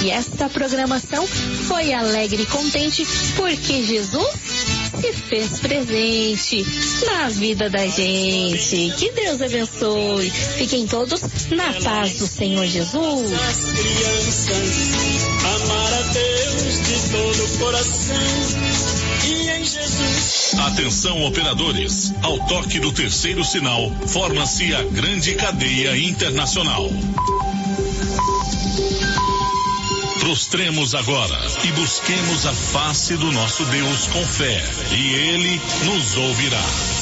E esta programação foi alegre e contente porque Jesus se fez presente na vida da gente. Que Deus abençoe. Fiquem todos na paz do Senhor Jesus. Amar a Deus de todo o coração e em Jesus. Atenção, operadores. Ao toque do terceiro sinal, forma-se a grande cadeia internacional. Prostremos agora e busquemos a face do nosso Deus com fé, e Ele nos ouvirá.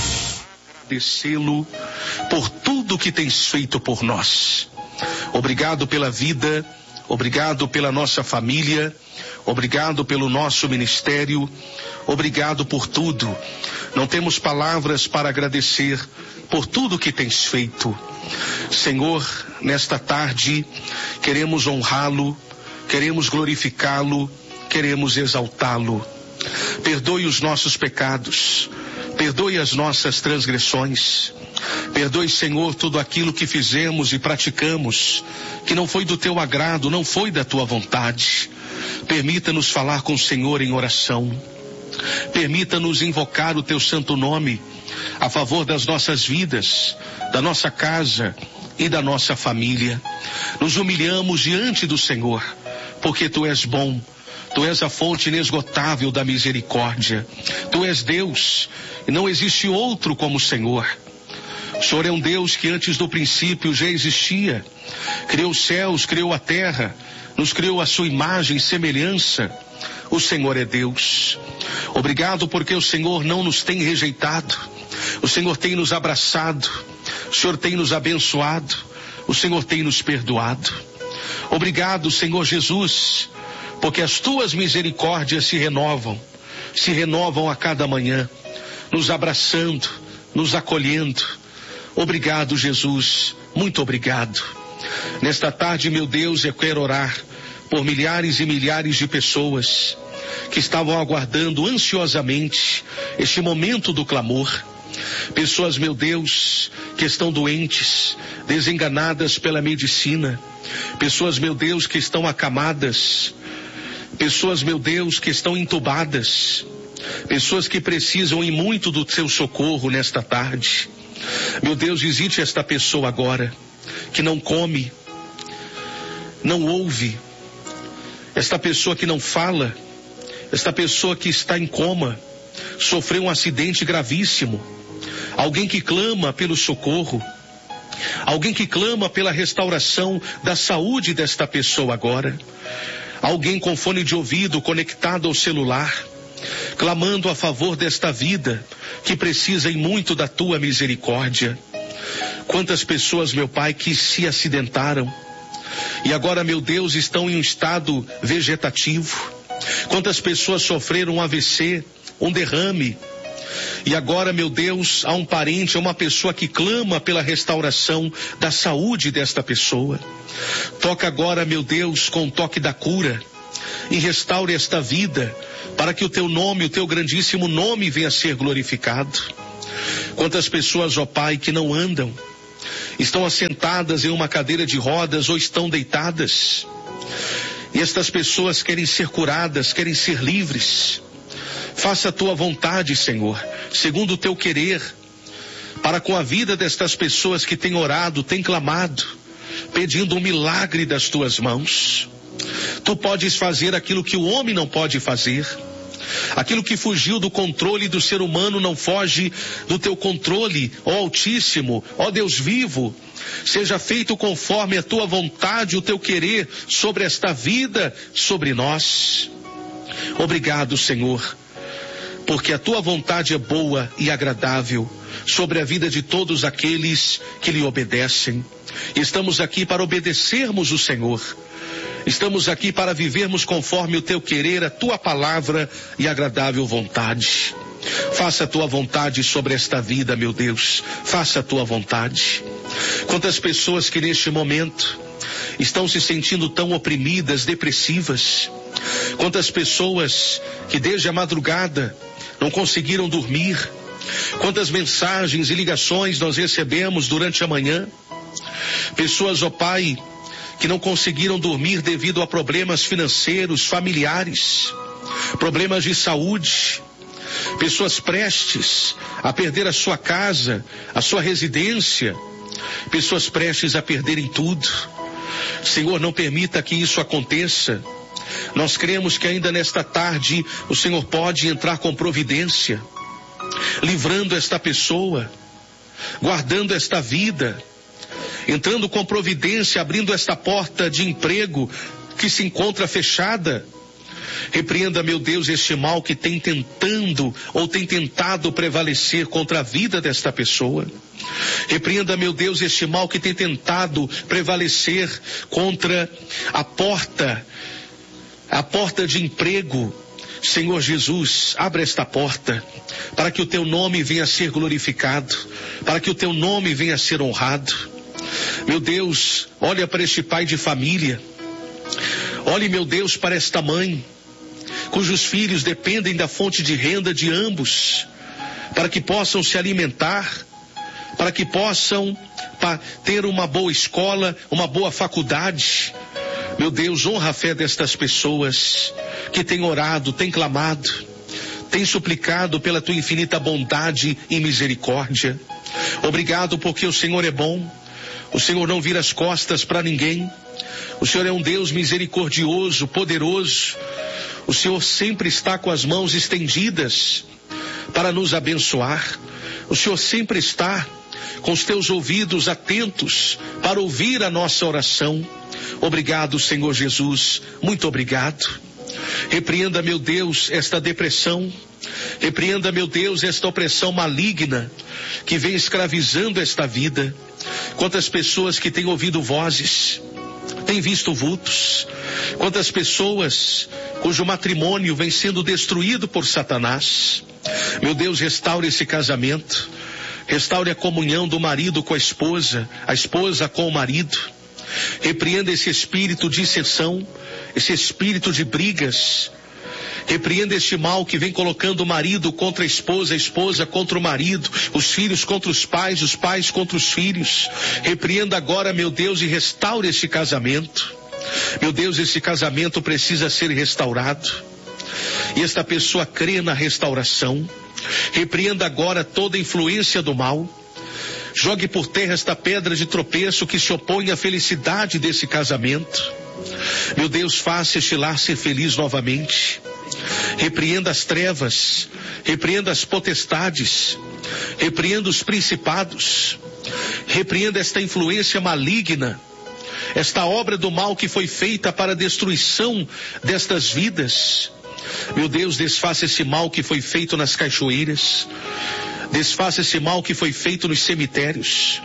Agradecê-lo por tudo que tens feito por nós. Obrigado pela vida, obrigado pela nossa família, obrigado pelo nosso ministério, obrigado por tudo. Não temos palavras para agradecer por tudo que tens feito. Senhor, nesta tarde, queremos honrá-lo, queremos glorificá-lo, queremos exaltá-lo. Perdoe os nossos pecados, perdoe as nossas transgressões. Perdoe, Senhor, tudo aquilo que fizemos e praticamos, que não foi do teu agrado, não foi da tua vontade. Permita-nos falar com o Senhor em oração. Permita-nos invocar o teu santo nome a favor das nossas vidas, da nossa casa e da nossa família. Nos humilhamos diante do Senhor, porque tu és bom. Tu és a fonte inesgotável da misericórdia. Tu és Deus e não existe outro como o Senhor. O Senhor é um Deus que antes do princípio já existia. Criou os céus, criou a terra, nos criou a sua imagem e semelhança. O Senhor é Deus. Obrigado porque o Senhor não nos tem rejeitado. O Senhor tem nos abraçado. O Senhor tem nos abençoado. O Senhor tem nos perdoado. Obrigado, Senhor Jesus, porque as tuas misericórdias se renovam a cada manhã, nos abraçando, nos acolhendo. Obrigado, Jesus, muito obrigado. Nesta tarde, meu Deus, eu quero orar por milhares e milhares de pessoas que estavam aguardando ansiosamente este momento do clamor. Pessoas, meu Deus, que estão doentes, desenganadas pela medicina. Pessoas, meu Deus, que estão acamadas. Pessoas, meu Deus, que estão entubadas. Pessoas que precisam e muito do teu socorro nesta tarde. Meu Deus, visite esta pessoa agora, que não come, não ouve. Esta pessoa que não fala. Esta pessoa que está em coma, sofreu um acidente gravíssimo. Alguém que clama pelo socorro. Alguém que clama pela restauração da saúde desta pessoa agora. Alguém com fone de ouvido conectado ao celular, clamando a favor desta vida que precisa em muito da tua misericórdia. Quantas pessoas, meu Pai, que se acidentaram e agora, meu Deus, estão em um estado vegetativo. Quantas pessoas sofreram um AVC, um derrame. E agora, meu Deus, há um parente, há uma pessoa que clama pela restauração da saúde desta pessoa. Toca agora, meu Deus, com o toque da cura e restaure esta vida para que o teu nome, o teu grandíssimo nome venha a ser glorificado. Quantas pessoas, ó Pai, que não andam, estão assentadas em uma cadeira de rodas ou estão deitadas. E estas pessoas querem ser curadas, querem ser livres. Faça a tua vontade, Senhor, segundo o teu querer, para com a vida destas pessoas que têm orado, têm clamado, pedindo um milagre das tuas mãos. Tu podes fazer aquilo que o homem não pode fazer. Aquilo que fugiu do controle do ser humano não foge do teu controle, ó Altíssimo, ó Deus vivo. Seja feito conforme a tua vontade, o teu querer sobre esta vida, sobre nós. Obrigado, Senhor, porque a tua vontade é boa e agradável sobre a vida de todos aqueles que lhe obedecem. Estamos aqui para obedecermos o Senhor. Estamos aqui para vivermos conforme o teu querer, a tua palavra e agradável vontade. Faça a tua vontade sobre esta vida, meu Deus. Faça a tua vontade. Quantas pessoas que neste momento estão se sentindo tão oprimidas, depressivas. Quantas pessoas que desde a madrugada não conseguiram dormir. Quantas mensagens e ligações nós recebemos durante a manhã. Pessoas, ó Pai, que não conseguiram dormir devido a problemas financeiros, familiares, problemas de saúde, pessoas prestes a perder a sua casa, a sua residência, pessoas prestes a perderem tudo. Senhor, não permita que isso aconteça. Nós cremos que ainda nesta tarde o Senhor pode entrar com providência, livrando esta pessoa, guardando esta vida, entrando com providência, abrindo esta porta de emprego que se encontra fechada. Repreenda, meu Deus, este mal que tem tentado prevalecer contra a vida desta pessoa. Repreenda, meu Deus, este mal que tem tentado prevalecer contra a porta de emprego. Senhor Jesus, abre esta porta para que o teu nome venha a ser glorificado, para que o teu nome venha a ser honrado. Meu Deus, olha para este pai de família. Olhe, meu Deus, para esta mãe, cujos filhos dependem da fonte de renda de ambos, para que possam se alimentar, para que possam ter uma boa escola, uma boa faculdade. Meu Deus, honra a fé destas pessoas que têm orado, têm clamado, têm suplicado pela tua infinita bondade e misericórdia. Obrigado porque o Senhor é bom, o Senhor não vira as costas para ninguém, o Senhor é um Deus misericordioso, poderoso. O Senhor sempre está com as mãos estendidas para nos abençoar. O Senhor sempre está com os teus ouvidos atentos para ouvir a nossa oração. Obrigado, Senhor Jesus, muito obrigado. Repreenda, meu Deus, esta depressão. Repreenda, meu Deus, esta opressão maligna que vem escravizando esta vida. Quantas pessoas que têm ouvido vozes, têm visto vultos. Quantas pessoas cujo matrimônio vem sendo destruído por Satanás. Meu Deus, restaure esse casamento. Restaure a comunhão do marido com a esposa com o marido. Repreenda esse espírito de dissensão, esse espírito de brigas. Repreenda este mal que vem colocando o marido contra a esposa contra o marido, os filhos contra os pais contra os filhos. Repreenda agora, meu Deus, e restaure este casamento. Meu Deus, esse casamento precisa ser restaurado. E esta pessoa crê na restauração. Repreenda agora toda influência do mal. Jogue por terra esta pedra de tropeço que se opõe à felicidade desse casamento. Meu Deus, faça este lar ser feliz novamente. Repreenda as trevas, repreenda as potestades, repreenda os principados, repreenda esta influência maligna, esta obra do mal que foi feita para a destruição destas vidas. Meu Deus, desfaça esse mal que foi feito nas cachoeiras, desfaça esse mal que foi feito nos cemitérios,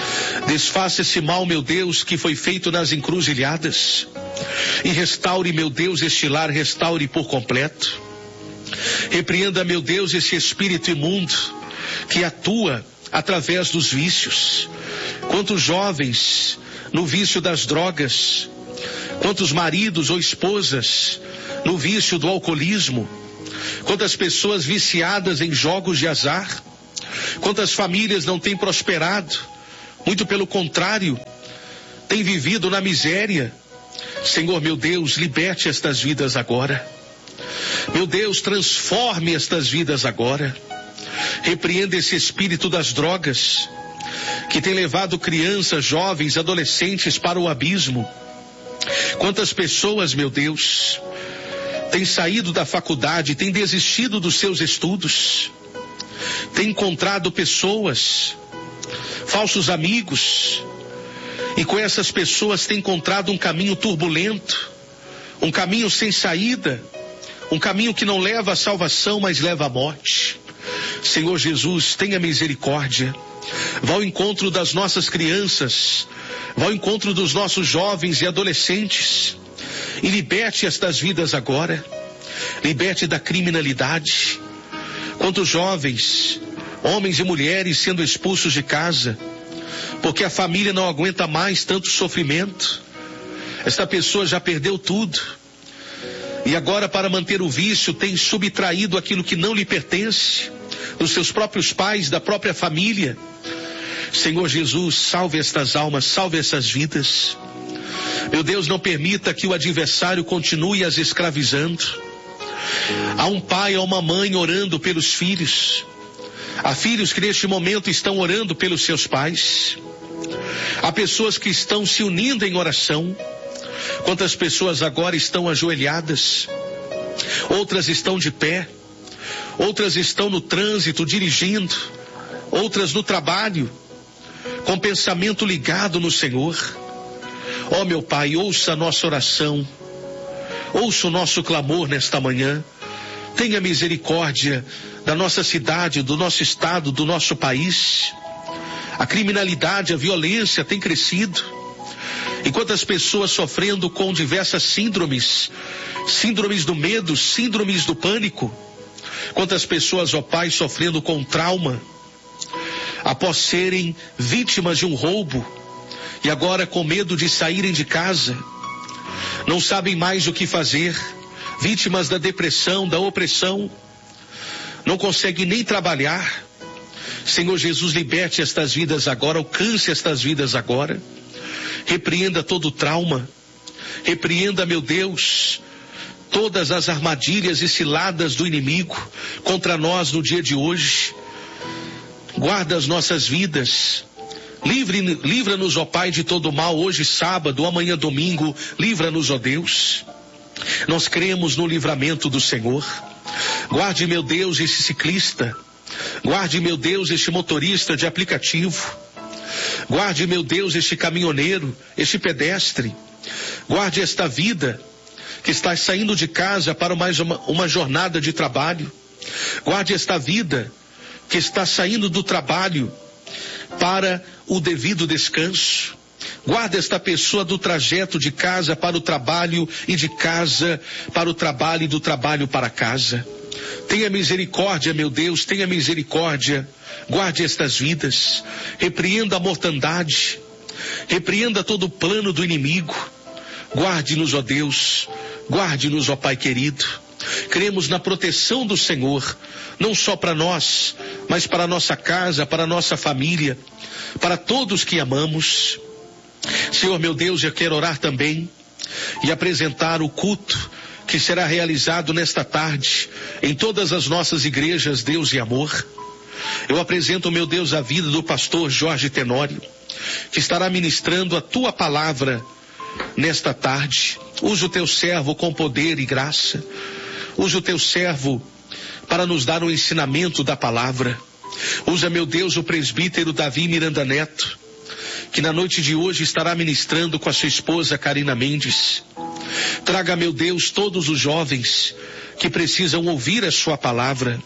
desfaça esse mal, meu Deus, que foi feito nas encruzilhadas, e restaure, meu Deus, este lar, restaure por completo. Repreenda, meu Deus, esse espírito imundo que atua através dos vícios. Quantos jovens no vício das drogas, quantos maridos ou esposas no vício do alcoolismo, quantas pessoas viciadas em jogos de azar, quantas famílias não têm prosperado, muito pelo contrário, têm vivido na miséria. Senhor, meu Deus, liberte estas vidas agora. Meu Deus, transforme estas vidas agora. Repreenda esse espírito das drogas que tem levado crianças, jovens, adolescentes para o abismo. Quantas pessoas, meu Deus, têm saído da faculdade, têm desistido dos seus estudos, têm encontrado pessoas, falsos amigos, e com essas pessoas têm encontrado um caminho turbulento, um caminho sem saída, um caminho que não leva à salvação, mas leva à morte. Senhor Jesus, tenha misericórdia. Vá ao encontro das nossas crianças, vá ao encontro dos nossos jovens e adolescentes, e liberte estas vidas agora. Liberte da criminalidade. Quantos jovens, homens e mulheres sendo expulsos de casa, porque a família não aguenta mais tanto sofrimento. Esta pessoa já perdeu tudo, e agora, para manter o vício, tem subtraído aquilo que não lhe pertence, dos seus próprios pais, da própria família. Senhor Jesus, salve estas almas, salve essas vidas. Meu Deus, não permita que o adversário continue as escravizando. Há um pai, há uma mãe orando pelos filhos. Há filhos que neste momento estão orando pelos seus pais. Há pessoas que estão se unindo em oração. Quantas pessoas agora estão ajoelhadas? Outras estão de pé. Outras estão no trânsito dirigindo. Outras no trabalho, com pensamento ligado no Senhor. Ó meu Pai, ouça a nossa oração. Ouça o nosso clamor nesta manhã. Tenha misericórdia da nossa cidade, do nosso estado, do nosso país. A criminalidade, a violência tem crescido. E quantas pessoas sofrendo com diversas síndromes. Síndromes do medo, síndromes do pânico. Quantas pessoas, ó Pai, sofrendo com trauma. Após serem vítimas de um roubo. E agora com medo de saírem de casa. Não sabem mais o que fazer. Vítimas da depressão, da opressão. Não conseguem nem trabalhar. Senhor Jesus, liberte estas vidas agora. Alcance estas vidas agora. Repreenda todo o trauma. Repreenda, meu Deus, todas as armadilhas e ciladas do inimigo contra nós no dia de hoje. Guarda as nossas vidas. Livra-nos, ó Pai, de todo mal, hoje sábado, amanhã domingo. Livra-nos, ó Deus. Nós cremos no livramento do Senhor. Guarde, meu Deus, esse ciclista. Guarde, meu Deus, este motorista de aplicativo. Guarde, meu Deus, este caminhoneiro, este pedestre. Guarde esta vida que está saindo de casa para mais uma jornada de trabalho. Guarde esta vida que está saindo do trabalho para o devido descanso. Guarda esta pessoa do trajeto de casa para o trabalho e de casa para o trabalho e do trabalho para casa. Tenha misericórdia, meu Deus, tenha misericórdia. Guarde estas vidas. Repreenda a mortandade. Repreenda todo o plano do inimigo. Guarde-nos, ó Deus. Guarde-nos, ó Pai querido. Cremos na proteção do Senhor, não só para nós, mas para a nossa casa, para a nossa família, para todos que amamos. Senhor meu Deus, eu quero orar também e apresentar o culto que será realizado nesta tarde em todas as nossas igrejas, Deus e amor. Eu apresento, meu Deus, a vida do pastor Jorge Tenório, que estará ministrando a tua palavra nesta tarde. Usa o teu servo com poder e graça. Usa o teu servo para nos dar o ensinamento da palavra. Usa, meu Deus, o presbítero Davi Miranda Neto, que na noite de hoje estará ministrando com a sua esposa Karina Mendes. Traga, meu Deus, todos os jovens que precisam ouvir a sua palavra.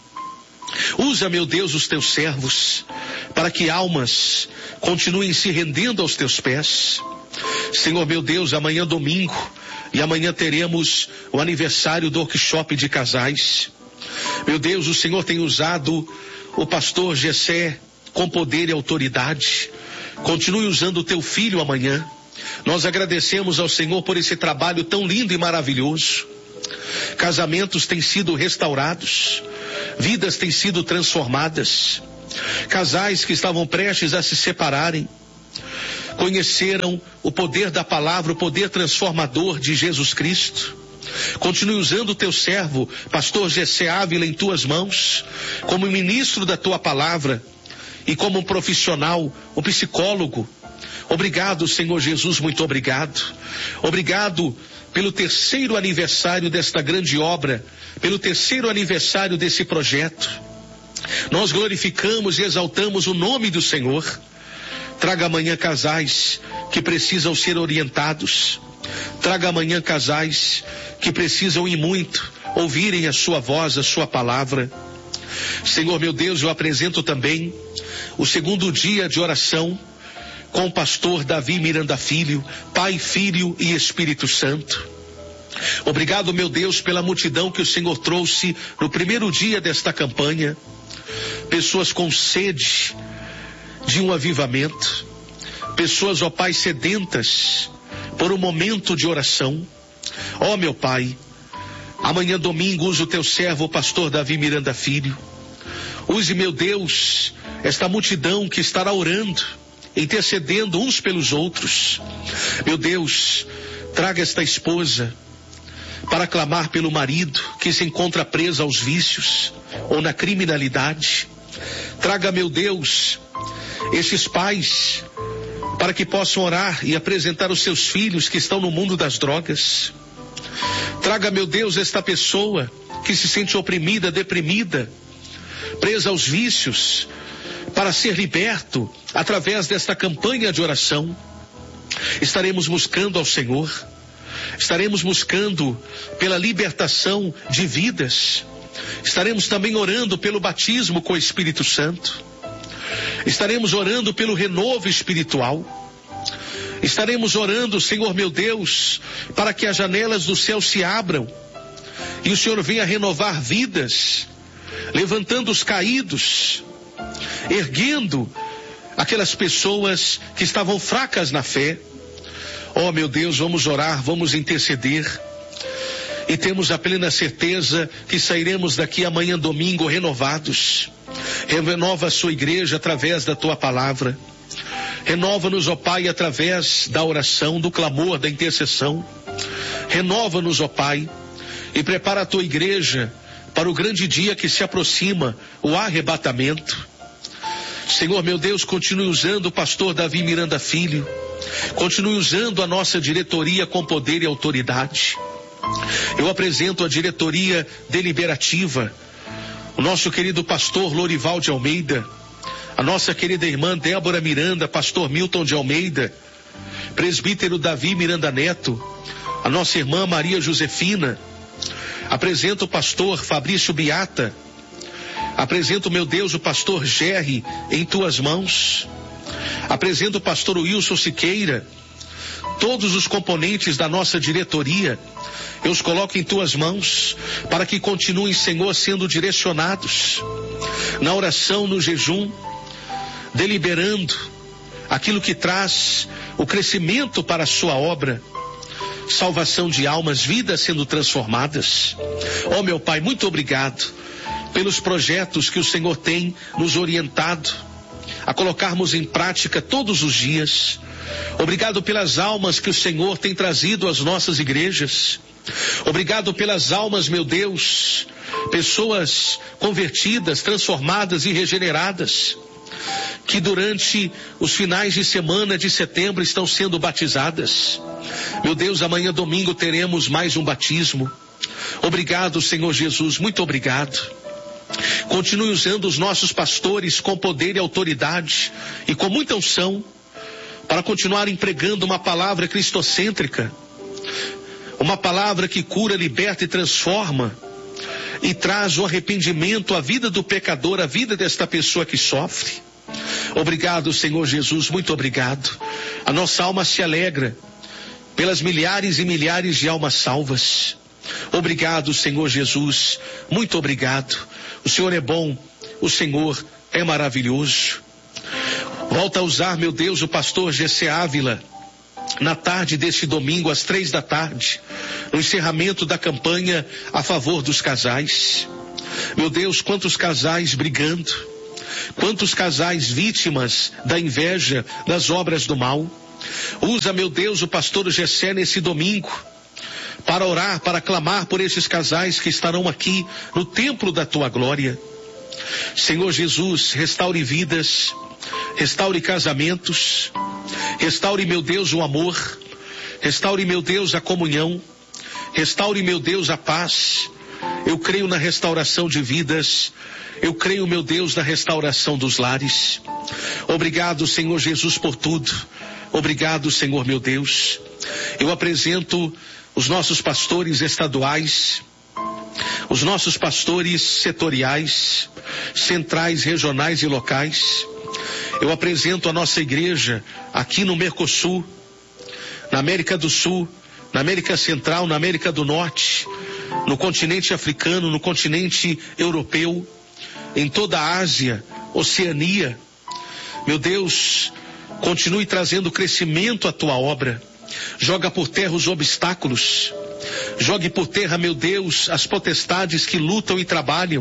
Usa, meu Deus, os teus servos para que almas continuem se rendendo aos teus pés. Senhor meu Deus, amanhã domingo, e amanhã teremos o aniversário do workshop de casais. Meu Deus, o Senhor tem usado o pastor Gessé com poder e autoridade. Continue usando o teu filho amanhã. Nós agradecemos ao Senhor por esse trabalho tão lindo e maravilhoso. Casamentos têm sido restaurados. Vidas têm sido transformadas. Casais que estavam prestes a se separarem conheceram o poder da palavra, o poder transformador de Jesus Cristo. Continue usando o teu servo, pastor Gessé Ávila, em tuas mãos, como ministro da tua palavra e como um profissional, um psicólogo. Obrigado, Senhor Jesus, muito obrigado. Obrigado pelo 3º aniversário desta grande obra, pelo 3º aniversário desse projeto. Nós glorificamos e exaltamos o nome do Senhor. Traga amanhã casais que precisam ser orientados. Traga amanhã casais que precisam e muito ouvirem a sua voz, a sua palavra. Senhor meu Deus, eu apresento também o 2º dia de oração com o pastor Davi Miranda Filho, Pai, Filho e Espírito Santo. Obrigado, meu Deus, pela multidão que o Senhor trouxe no 1º dia desta campanha. Pessoas com sede de um avivamento. Pessoas, ó Pai, sedentas por um momento de oração. Ó meu Pai, amanhã domingo usa o teu servo, o pastor Davi Miranda Filho. Use, meu Deus, esta multidão que estará orando, intercedendo uns pelos outros. Meu Deus, Traga esta esposa para clamar pelo marido que se encontra preso aos vícios ou na criminalidade. Traga, meu Deus, esses pais para que possam orar e apresentar os seus filhos que estão no mundo das drogas. Traga, meu Deus, esta pessoa que se sente oprimida, deprimida, presa aos vícios, para ser liberto através desta campanha de oração. Estaremos buscando ao Senhor, estaremos buscando pela libertação de vidas, estaremos também orando pelo batismo com o Espírito Santo, estaremos orando pelo renovo espiritual, estaremos orando, Senhor meu Deus, para que as janelas do céu se abram e o Senhor venha renovar vidas, levantando os caídos, erguendo aquelas pessoas que estavam fracas na fé. Oh, meu Deus, vamos orar, vamos interceder e temos a plena certeza que sairemos daqui amanhã domingo renovados. Renova a sua igreja através da tua palavra. Renova-nos, ó Pai, através da oração, do clamor, da intercessão. Renova-nos, ó Pai, e prepara a tua igreja para o grande dia que se aproxima, o arrebatamento. Senhor meu Deus, continue usando o pastor Davi Miranda Filho, continue usando a nossa diretoria com poder e autoridade. Eu apresento a diretoria deliberativa, o nosso querido pastor Lorival de Almeida, a nossa querida irmã Débora Miranda, pastor Milton de Almeida, presbítero Davi Miranda Neto, a nossa irmã Maria Josefina. Apresento o pastor Fabrício Biata, apresento, meu Deus, o pastor Gerry em tuas mãos, apresento o pastor Wilson Siqueira, todos os componentes da nossa diretoria, eu os coloco em tuas mãos, para que continuem, Senhor, sendo direcionados na oração, no jejum, deliberando aquilo que traz o crescimento para a sua obra, salvação de almas, vidas sendo transformadas. Oh, meu Pai, muito obrigado pelos projetos que o Senhor tem nos orientado a colocarmos em prática todos os dias. Obrigado pelas almas que o Senhor tem trazido às nossas igrejas. Obrigado pelas almas, meu Deus, pessoas convertidas, transformadas e regeneradas, que durante os finais de semana de setembro estão sendo batizadas. Meu Deus, amanhã domingo teremos mais um batismo. Obrigado, Senhor Jesus, muito obrigado. Continue usando os nossos pastores com poder e autoridade e com muita unção para continuar empregando uma palavra cristocêntrica, uma palavra que cura, liberta e transforma e traz o arrependimento à vida do pecador, à vida desta pessoa que sofre. Obrigado, Senhor Jesus, muito obrigado. A nossa alma se alegra pelas milhares e milhares de almas salvas. Obrigado, Senhor Jesus, muito obrigado. O Senhor é bom, o Senhor é maravilhoso. Volta a usar, meu Deus, o pastor Gessé Ávila na tarde deste domingo, às 15h, no encerramento da campanha a favor dos casais. Meu Deus, quantos casais brigando, quantos casais vítimas da inveja, das obras do mal. Usa, meu Deus, o pastor Gessé nesse domingo para orar, para clamar por esses casais que estarão aqui no templo da tua glória. Senhor Jesus, restaure vidas, restaure casamentos, restaure, meu Deus, o amor, restaure, meu Deus, a comunhão, restaure, meu Deus, a paz. Eu creio na restauração de vidas, eu creio, meu Deus, na restauração dos lares. Obrigado, Senhor Jesus, por tudo. Obrigado, Senhor, meu Deus. Eu apresento os nossos pastores estaduais, os nossos pastores setoriais, centrais, regionais e locais. Eu apresento a nossa igreja aqui no Mercosul, na América do Sul, na América Central, na América do Norte, no continente africano, no continente europeu, em toda a Ásia, Oceania. Meu Deus, continue trazendo crescimento à tua obra. Joga por terra os obstáculos. Jogue por terra, meu Deus, as potestades que lutam e trabalham,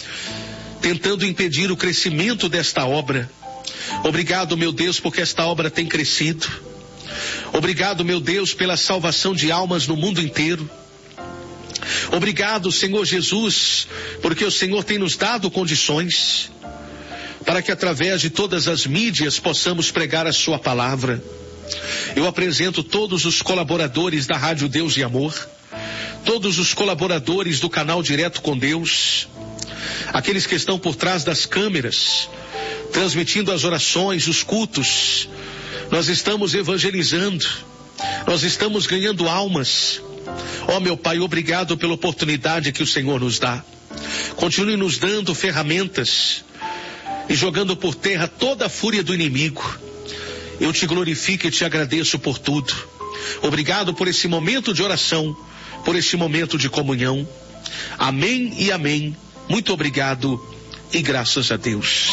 tentando impedir o crescimento desta obra. Obrigado, meu Deus, porque esta obra tem crescido. Obrigado, meu Deus, pela salvação de almas no mundo inteiro. Obrigado, Senhor Jesus, porque o Senhor tem nos dado condições para que através de todas as mídias possamos pregar a sua palavra. Eu apresento todos os colaboradores da Rádio Deus e Amor, todos os colaboradores do canal Direto com Deus, aqueles que estão por trás das câmeras, transmitindo as orações, os cultos. Nós estamos evangelizando, nós estamos ganhando almas. Ó meu Pai, obrigado pela oportunidade que o Senhor nos dá. Continue nos dando ferramentas e jogando por terra toda a fúria do inimigo. Eu te glorifico e te agradeço por tudo. Obrigado por esse momento de oração, por esse momento de comunhão. Amém e amém. Muito obrigado e graças a Deus.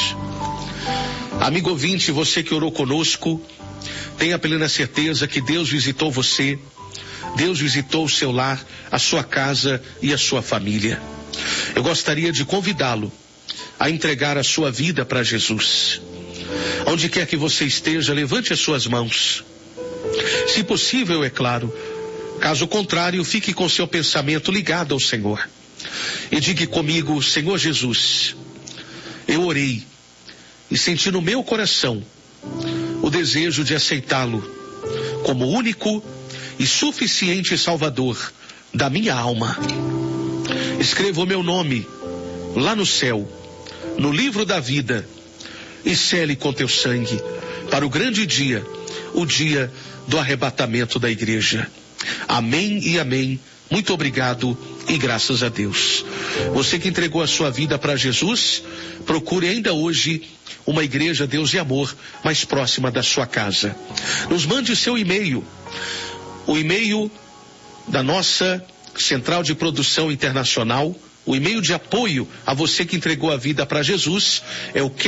Amigo ouvinte, você que orou conosco, tenha plena certeza que Deus visitou você, Deus visitou o seu lar, a sua casa e a sua família. Eu gostaria de convidá-lo a entregar a sua vida para Jesus. Onde quer que você esteja, levante as suas mãos. Se possível, é claro. Caso contrário, fique com seu pensamento ligado ao Senhor. E diga comigo: Senhor Jesus, eu orei e senti no meu coração o desejo de aceitá-lo como único e suficiente Salvador da minha alma. Escreva o meu nome lá no céu, no livro da vida, e sele com teu sangue para o grande dia, o dia do arrebatamento da igreja. Amém e amém. Muito obrigado e graças a Deus. Você que entregou a sua vida para Jesus, procure ainda hoje uma igreja Deus e Amor mais próxima da sua casa. Nos mande seu e-mail. O e-mail da nossa Central de Produção Internacional, o e-mail de apoio a você que entregou a vida para Jesus é o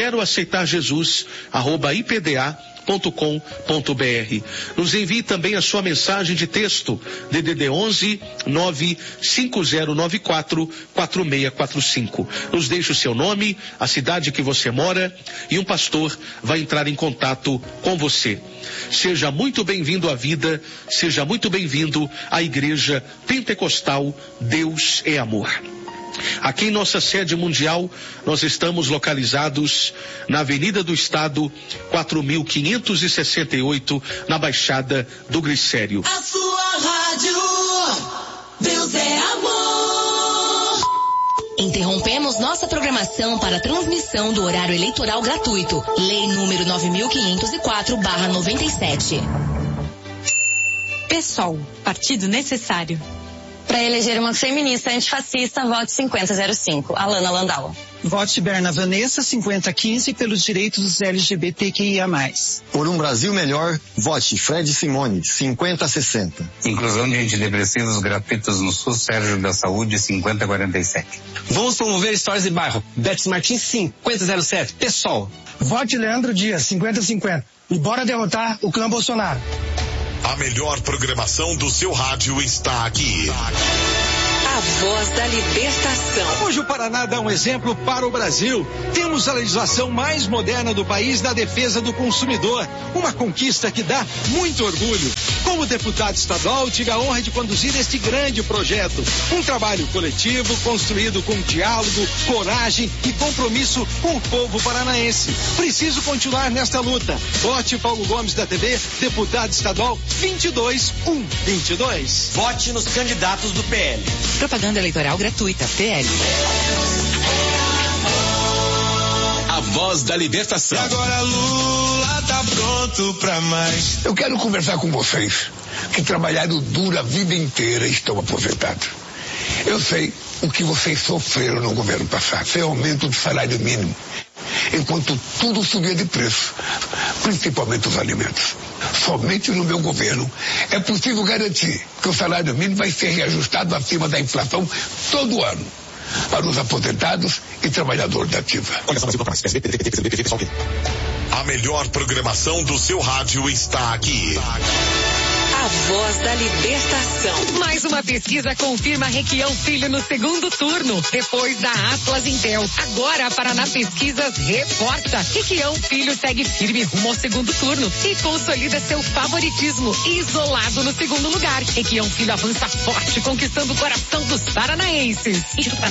queroaceitarjesus@ipda.com.br. Nos envie também a sua mensagem de texto, DDD 11 95094 4645. Nos deixe o seu nome, a cidade que você mora e um pastor vai entrar em contato com você. Seja muito bem-vindo à vida, seja muito bem-vindo à Igreja Pentecostal Deus é Amor. Aqui em nossa sede mundial, nós estamos localizados na Avenida do Estado, 4568, na Baixada do Glicério. A sua rádio, Deus é Amor. Interrompemos nossa programação para transmissão do horário eleitoral gratuito. Lei número 9504/97. PSOL, partido necessário. Para eleger uma feminista antifascista, vote 5005, Alana Landau. Vote Berna Vanessa 5015 pelos direitos dos LGBTQIA+. Por um Brasil melhor, vote Fred Simone 5060. Inclusão de antidepressivos gratuitos no SUS, Sérgio da Saúde 5047. Vamos promover histórias de bairro, Betis Martins 5007, PSOL. Vote Leandro Dias 5050 e bora derrotar o clã Bolsonaro. A melhor programação do seu rádio está aqui. A Voz da Libertação. Hoje o Paraná dá um exemplo para o Brasil. Temos a legislação mais moderna do país na defesa do consumidor. Uma conquista que dá muito orgulho. Como deputado estadual, tive a honra de conduzir este grande projeto. Um trabalho coletivo construído com diálogo, coragem e compromisso com o povo paranaense. Preciso continuar nesta luta. Vote Paulo Gomes da TV, deputado estadual 22122. Vote nos candidatos do PL. Propaganda eleitoral gratuita, PL. A Voz da Libertação. E agora Lula tá pronto pra mais. Eu quero conversar com vocês que trabalharam duro a vida inteira e estão aposentados. Eu sei o que vocês sofreram no governo passado. Sem aumento do salário mínimo. Enquanto tudo subia de preço, principalmente os alimentos. Somente no meu governo é possível garantir que o salário mínimo vai ser reajustado acima da inflação todo ano para os aposentados e trabalhadores da ativa. A melhor programação do seu rádio está aqui. a voz da libertação. Mais uma pesquisa confirma Requião Filho no segundo turno, depois da Atlas Intel. Agora a Paraná Pesquisas reforça. Requião Filho segue firme rumo ao segundo turno e consolida seu favoritismo, isolado no segundo lugar. Requião Filho avança forte, conquistando o coração dos paranaenses.